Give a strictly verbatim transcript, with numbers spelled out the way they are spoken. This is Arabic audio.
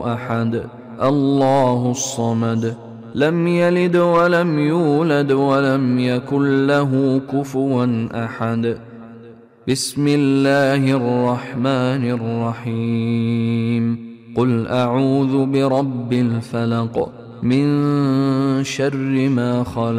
أحد الله الصمد لم يلد ولم يولد ولم يكن له كفوا أحد. بسم الله الرحمن الرحيم. قل أعوذ برب الفلق من شر ما خلق